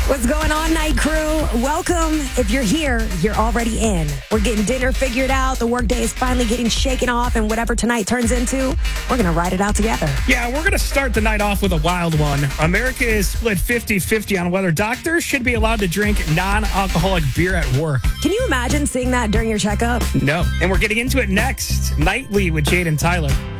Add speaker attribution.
Speaker 1: What's going on, Night Crew? Welcome. If you're here, you're already in. We're getting dinner figured out. The workday is finally getting shaken off, and whatever tonight turns into, we're going to ride it out together.
Speaker 2: Yeah, we're going to start the night off with a wild one. America is split 50-50 on whether doctors should be allowed to drink non-alcoholic beer at work.
Speaker 1: Can you imagine seeing that during your checkup?
Speaker 2: No. And we're getting into it next. Nightly with Jade and Tyler.